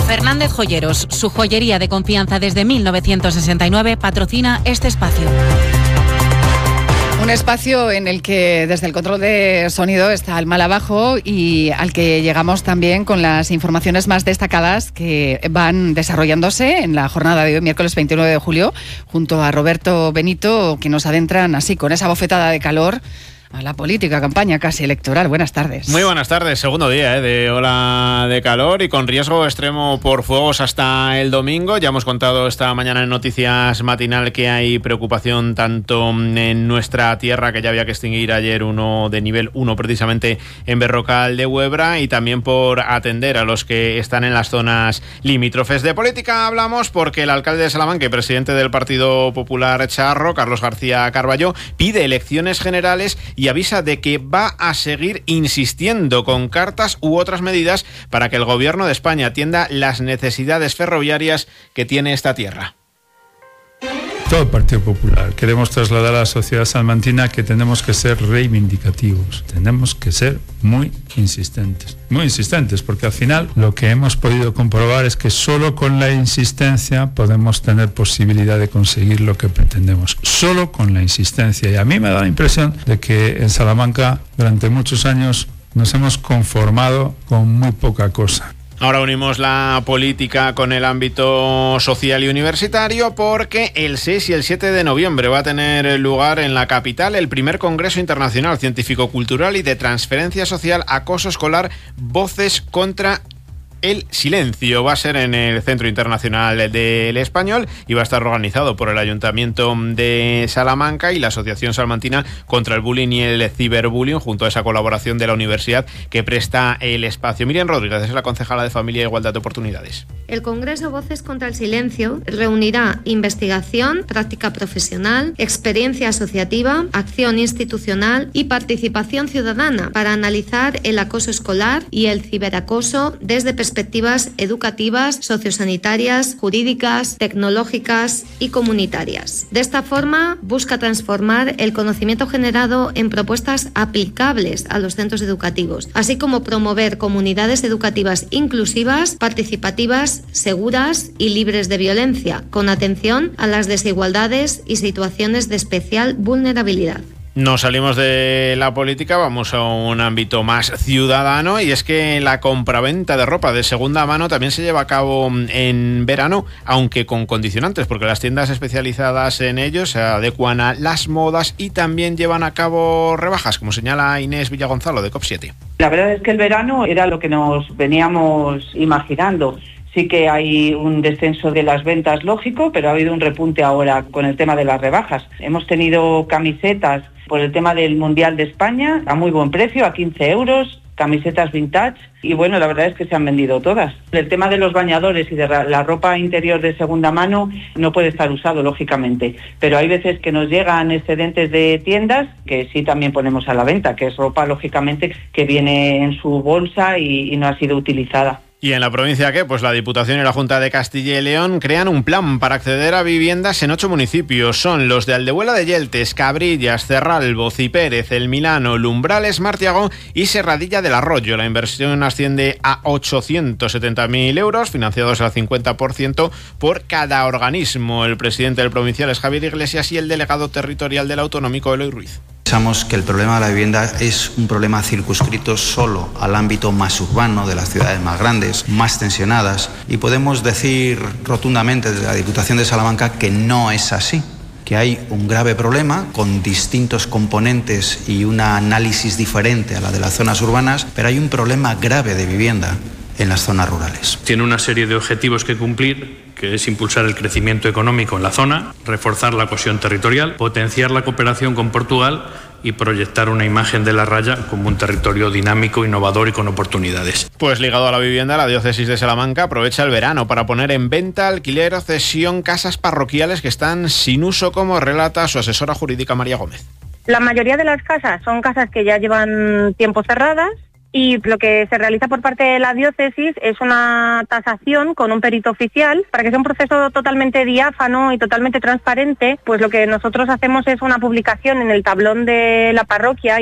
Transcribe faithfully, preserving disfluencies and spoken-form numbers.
Fernández Joyeros, su joyería de confianza desde mil novecientos sesenta y nueve, patrocina este espacio. Un espacio en el que desde el control de sonido está el mal abajo y al que llegamos también con las informaciones más destacadas que van desarrollándose en la jornada de hoy, miércoles veintinueve de julio, junto a Roberto Benito, que nos adentran así con esa bofetada de calor a la política, campaña casi electoral. Buenas tardes. Muy buenas tardes. Segundo día ¿eh? de ola de calor y con riesgo extremo por fuegos hasta el domingo. Ya hemos contado esta mañana en Noticias Matinal que hay preocupación tanto en nuestra tierra, que ya había que extinguir ayer uno de nivel uno precisamente en Berrocal de Huebra, y también por atender a los que están en las zonas limítrofes. De política hablamos porque el alcalde de Salamanca y presidente del Partido Popular Charro, Carlos García Carballo, pide elecciones generales y avisa de que va a seguir insistiendo con cartas u otras medidas para que el gobierno de España atienda las necesidades ferroviarias que tiene esta tierra. Todo el Partido Popular queremos trasladar a la sociedad salmantina que tenemos que ser reivindicativos, tenemos que ser muy insistentes, muy insistentes, porque al final lo que hemos podido comprobar es que solo con la insistencia podemos tener posibilidad de conseguir lo que pretendemos, solo con la insistencia. Y a mí me da la impresión de que en Salamanca durante muchos años nos hemos conformado con muy poca cosa. Ahora unimos la política con el ámbito social y universitario porque el seis y el siete de noviembre va a tener lugar en la capital el primer Congreso Internacional Científico-Cultural y de Transferencia Social Acoso Escolar, Voces contra el Silencio. Va a ser en el Centro Internacional del Español y va a estar organizado por el Ayuntamiento de Salamanca y la Asociación Salmantina contra el Bullying y el Ciberbullying, junto a esa colaboración de la universidad que presta el espacio. Miriam Rodríguez es la concejala de Familia e Igualdad de Oportunidades. El Congreso Voces contra el Silencio reunirá investigación, práctica profesional, experiencia asociativa, acción institucional y participación ciudadana para analizar el acoso escolar y el ciberacoso desde perspectivas educativas, sociosanitarias, jurídicas, tecnológicas y comunitarias. De esta forma, busca transformar el conocimiento generado en propuestas aplicables a los centros educativos, así como promover comunidades educativas inclusivas, participativas, seguras y libres de violencia, con atención a las desigualdades y situaciones de especial vulnerabilidad. Nos salimos de la política, vamos a un ámbito más ciudadano, y es que la compraventa de ropa de segunda mano también se lleva a cabo en verano, aunque con condicionantes, porque las tiendas especializadas en ello se adecuan a las modas y también llevan a cabo rebajas, como señala Inés Villagonzalo de COP siete. La verdad es que el verano era lo que nos veníamos imaginando. Sí que hay un descenso de las ventas, lógico, pero ha habido un repunte ahora con el tema de las rebajas. Hemos tenido camisetas por el tema del Mundial de España a muy buen precio, a quince euros, camisetas vintage, y bueno, la verdad es que se han vendido todas. El tema de los bañadores y de la ropa interior de segunda mano no puede estar usado, lógicamente, pero hay veces que nos llegan excedentes de tiendas que sí también ponemos a la venta, que es ropa, lógicamente, que viene en su bolsa y, y no ha sido utilizada. ¿Y en la provincia qué? Pues la Diputación y la Junta de Castilla y León crean un plan para acceder a viviendas en ocho municipios. Son los de Aldehuela de Yeltes, Cabrillas, Cerralbo, Cipérez, El Milano, Lumbrales, Martiagón y Serradilla del Arroyo. La inversión asciende a ochocientos setenta mil euros, financiados al cincuenta por ciento por cada organismo. El presidente del provincial es Javier Iglesias y el delegado territorial del autonómico, Eloy Ruiz. Pensamos que el problema de la vivienda es un problema circunscrito solo al ámbito más urbano de las ciudades más grandes, más tensionadas, y podemos decir rotundamente desde la Diputación de Salamanca que no es así, que hay un grave problema con distintos componentes y un análisis diferente a la de las zonas urbanas, pero hay un problema grave de vivienda en las zonas rurales. Tiene una serie de objetivos que cumplir, que es impulsar el crecimiento económico en la zona, reforzar la cohesión territorial, potenciar la cooperación con Portugal y proyectar una imagen de La Raya como un territorio dinámico, innovador y con oportunidades. Pues ligado a la vivienda, la Diócesis de Salamanca aprovecha el verano para poner en venta, alquiler o cesión casas parroquiales que están sin uso, como relata su asesora jurídica María Gómez. La mayoría de las casas son casas que ya llevan tiempo cerradas, y lo que se realiza por parte de la diócesis es una tasación con un perito oficial para que sea un proceso totalmente diáfano y totalmente transparente. Pues lo que nosotros hacemos es una publicación en el tablón de la parroquia